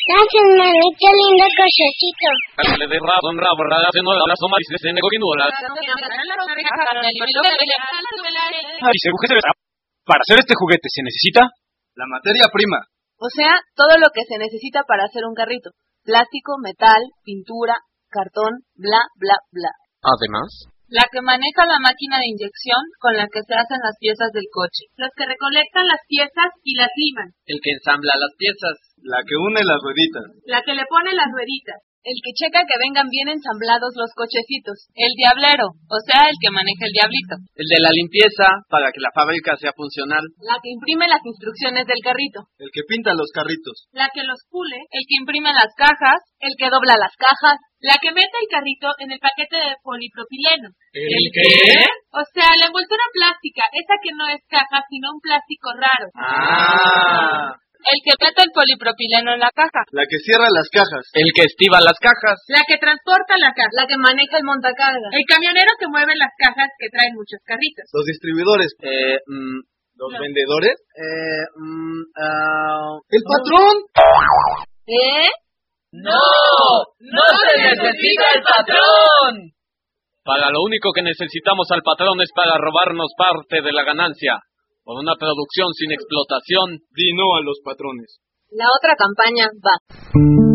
Gracias, mami, qué lindo cochecito. Para hacer este juguete se necesita la materia prima. O sea, todo lo que se necesita para hacer un carrito. Plástico, metal, pintura, cartón, bla, bla, bla. Además, La que maneja la máquina de inyección con la que se hacen las piezas del coche. Los que recolectan las piezas y las liman. El que ensambla las piezas. La que une las rueditas. La que le pone las rueditas. El que checa que vengan bien ensamblados los cochecitos. El diablero, o sea, el que maneja el diablito. El de la limpieza, para que la fábrica sea funcional. La que imprime las instrucciones del carrito. El que pinta los carritos. La que los pule. El que imprime las cajas. El que dobla las cajas. La que mete el carrito en el paquete de polipropileno. ¿El qué? O sea, la envoltura plástica, esa que no es caja, sino un plástico raro. El que mete el polipropileno en la caja. La que cierra las cajas. El que estiva las cajas. La que transporta la caja. La que maneja el montacarga. El camionero que mueve las cajas que traen muchos carritos. Los distribuidores. ¿Los vendedores? ¿El patrón? ¡No! ¡No se necesita el patrón! para lo único que necesitamos al patrón es para robarnos parte de la ganancia. Por una producción sin explotación. Di no a los patrones. La otra campaña va.